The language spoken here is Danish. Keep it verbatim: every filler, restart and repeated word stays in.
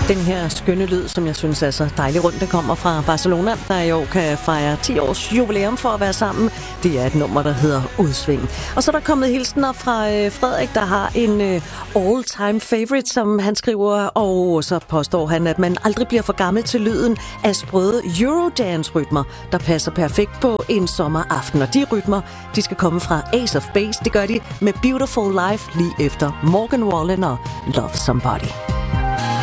Den her skønne lyd, som jeg synes er så dejlig rundt, det kommer fra Barcelona, der i år kan fejre ti års jubilæum for at være sammen. Det er et nummer, der hedder Udsving. Og så er der kommet hilsener fra øh, Frederik, der har en øh, all-time favorite, som han skriver, og så påstår han, at man aldrig bliver for gammel til lyden af sprøde Eurodance-rytmer, der passer perfekt på en sommeraften. Og de rytmer, de skal komme fra Ace of Base. Det gør de med Beautiful Life lige efter Morgan Wallen og Love Somebody.